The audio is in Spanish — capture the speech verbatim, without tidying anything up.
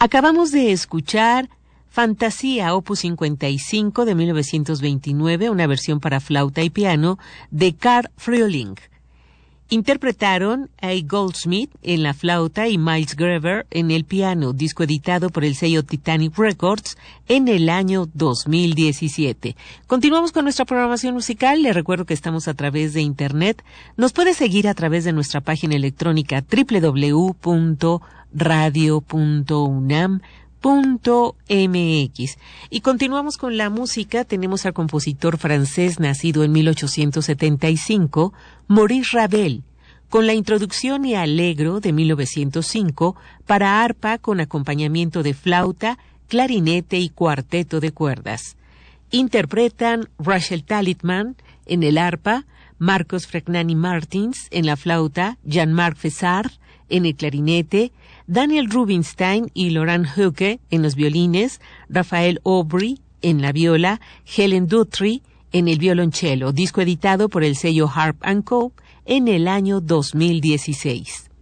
Acabamos de escuchar Fantasía Opus cincuenta y cinco de mil novecientos veintinueve, una versión para flauta y piano de Carl Frühling. Interpretaron a Goldsmith en la flauta y Miles Grever en el piano, disco editado por el sello Titanic Records en el año dos mil diecisiete. Continuamos con nuestra programación musical. Les recuerdo que estamos a través de internet. Nos puede seguir a través de nuestra página electrónica doble u doble u doble u punto radio punto unam punto m x. Y continuamos con la música. Tenemos al compositor francés nacido en mil ochocientos setenta y cinco, Maurice Ravel, con la introducción y allegro de mil novecientos cinco para arpa con acompañamiento de flauta, clarinete y cuarteto de cuerdas. Interpretan Rachel Talitman en el arpa, Marcos Fregnani Martins en la flauta, Jean-Marc Fessard en el clarinete, Daniel Rubinstein y Laurent Hucke en los violines, Rafael Aubry en la viola, Helen Dutry en el violonchelo, disco editado por el sello Harp and Co. en el año dos mil dieciséis.